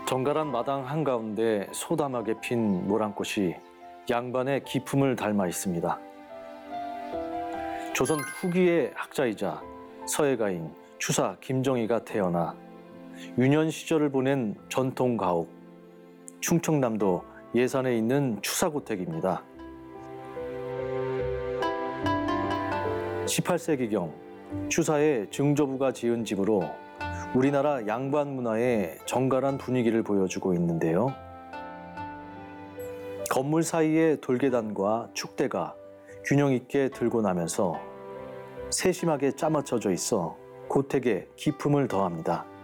정갈한 마당 한가운데 소담하게 핀 모란꽃이 양반의 기품을 닮아 있습니다. 조선 후기의 학자이자 서예가인 추사 김정희가 태어나 유년 시절을 보낸 전통 가옥, 충청남도 예산에 있는 추사고택입니다. 18세기경 추사의 증조부가 지은 집으로 우리나라 양반 문화의 정갈한 분위기를 보여주고 있는데요. 건물 사이에 돌계단과 축대가 균형 있게 들고 나면서 세심하게 짜맞춰져 있어 고택에 기품을 더합니다.